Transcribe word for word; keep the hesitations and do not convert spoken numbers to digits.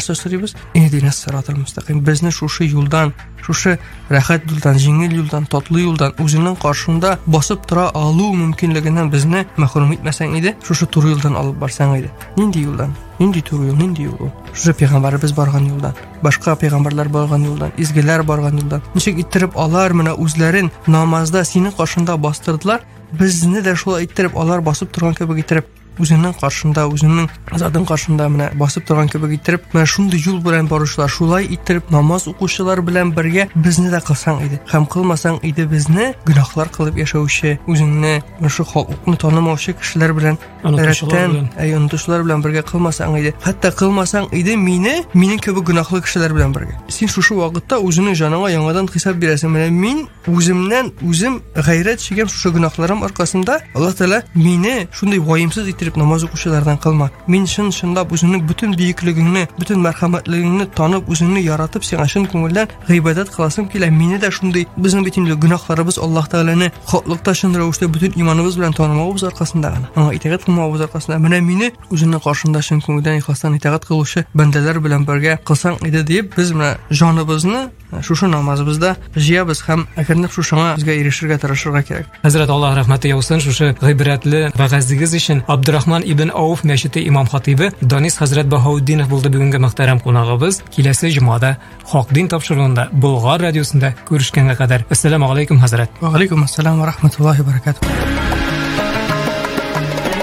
сорыйбыз. Иhdina сираtal мустaqим. Безне шушы юлдан, шушы рәхәт юлдан, җиңел юлдан, татлы юлдан үзенең каршында басып тора алу мөмкинлегеннән безне мәхрүм итмәсәң иде, шушы туры юлдан алып барсаң иде. Нинди юлдан? Нинди туры юл, нинди юл? Шушы пәйгамбәрбез барган юлдан, башка пәйгамбәрләр барган юлдан, изгеләр барган юлдан. Ничек иттереп алар менә үзләрен намазда синең каршында бастырдылар, безне дә шулай иттереп алар басып торган кебек иттереп үзенең каршында, үзенең задың каршында менә басып торган кебек иттереп, менә шундый юл белән баручылар, шулай иттереп намаз укучылар белән бергә безне дә кылсаң иде. Һәм кылмасаң иде безне гөнаһлар кылып яшәүче, үзеңне шушы халыкны танымаучы кешеләр белән, рәттән, әй онытучылар белән бергә кылмасаң иде. Хәтта кылмасаң иде мине, минең кебек гөнаһлы кешеләр белән бергә. Син шушы вакытта үзеңнең җаныңа яңадан хисап бирәсең. Менә мин үземнән үзем гайрәт чигәм шушы гөнаһларым аркасында. Аллаһ Тәала мине шундый ваемсыз иттереп намаз укучылардан кылма. Мин шын шынлап үзеңнең бүтән бөеклегеңне, бүтән мәрхәмәтлегеңне танып, үзеңне яратып, сиңа шын күңелдән гыйбадат кыласым килә. Мине дә шундый безнең битенле гөнаһларыбыз Аллаһ Тәаланы хаклыкта шын рәвештә бүтән иманыбыз белән танымавыбыз аркасында гына, аңа итагать кылмавыбыз аркасында, менә мине үзеңнең каршында шын күңелдән ихластан итагать кылучы бәндәләр белән бергә кылсаң иде дип, без менә җаныбызны шушы намазыбызда җыябыз һәм әкренләп шушыңа безгә ирешергә тырышырга кирәк. Хәзрәт, Аллаһ рәхмәте яусын шушы гыйбрәтле вәгазьгез өчен. Абдурахман ибн Ауф мәчете имам хатибы Данис хәзрәт Баһаутдинов булды бүгенге мөхтәрәм кунагыбыз. Киләсе җомгада Хак дин тапшыруында Болгар радиосында күрешкәнгә кадәр. Ассаламу алейкум хәзрәт. Ва алейкум ассалам ва рахматуллаһи ва баракатуһ.